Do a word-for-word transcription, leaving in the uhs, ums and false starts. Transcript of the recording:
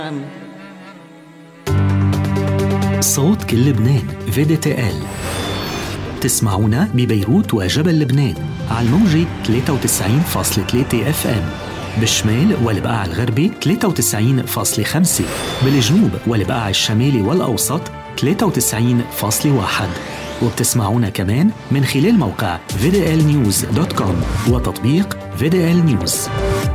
صوت كل لبنان في دي تي إل. تسمعونا ببيروت وجبل لبنان على الموجة ثلاثة وتسعين فاصلة ثلاثة اف ام، بالشمال والبقاع الغربي ثلاثة وتسعين فاصلة خمسة، بالجنوب والبقاع الشمالي والأوسط ثلاثة وتسعين فاصلة واحد، وبتسمعونا كمان من خلال موقع في دي إل نيوز دوت كوم وتطبيق في دي إل نيوز.